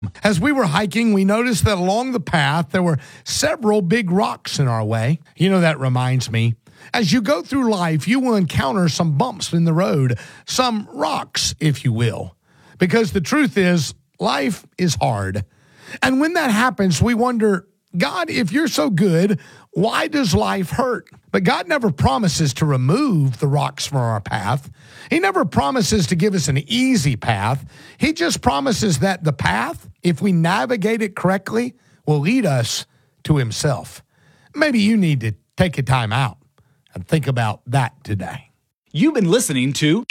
As we were hiking, we noticed that along the path, there were several big rocks in our way. That reminds me. As you go through life, you will encounter some bumps in the road, some rocks, if you will. Because the truth is, life is hard. And when that happens, we wonder, God, if you're so good, why does life hurt? But God never promises to remove the rocks from our path. He never promises to give us an easy path. He just promises that the path, if we navigate it correctly, will lead us to himself. Maybe you need to take a time out and think about that today. You've been listening to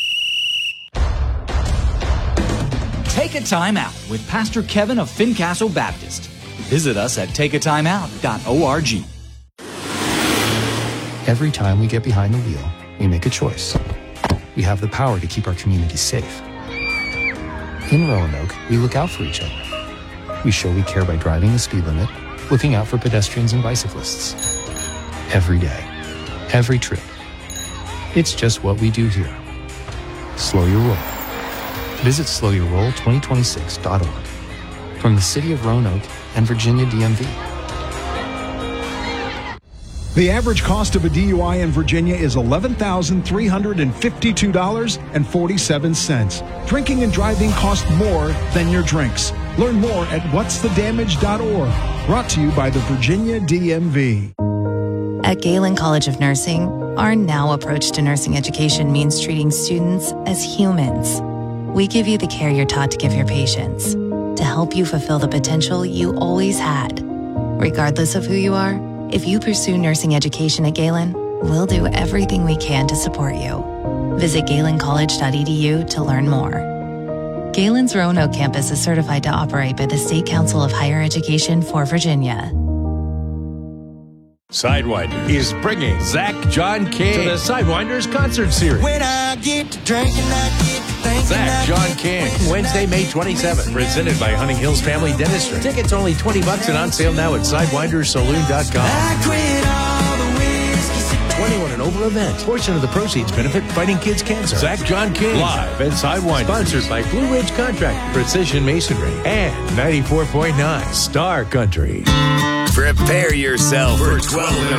Take a Time Out with Pastor Kevin of Fincastle Baptist. Visit us at takeatimeout.org. Every time we get behind the wheel, we make a choice. We have the power to keep our community safe. In Roanoke, we look out for each other. We show we care by driving the speed limit, looking out for pedestrians and bicyclists. Every day, every trip. It's just what we do here. Slow your roll. Visit slowyourroll2026.org. From the City of Roanoke and Virginia DMV. The average cost of a DUI in Virginia is $11,352.47. Drinking and driving cost more than your drinks. Learn more at whatsthedamage.org. Brought to you by the Virginia DMV. At Galen College of Nursing, our now approach to nursing education means treating students as humans. We give you the care you're taught to give your patients, to help you fulfill the potential you always had. Regardless of who you are, if you pursue nursing education at Galen, we'll do everything we can to support you. Visit galencollege.edu to learn more. Galen's Roanoke campus is certified to operate by the State Council of Higher Education for Virginia. Sidewinder is bringing Zach John King to the Sidewinders concert series. When I get to drinking, I get to thinking. Zach John King, Wednesday, May 27th, presented by Hunting Hills Family Dentistry. Tickets only $20 and on sale now at sidewindersaloon.com. I quit all the whiskey. 21 and over event. Portion of the proceeds benefit Fighting Kids Cancer. Zach John King, live at Sidewinder. Sponsored by Blue Ridge Contract, Precision Masonry, and 94.9 Star Country. Prepare yourself for 12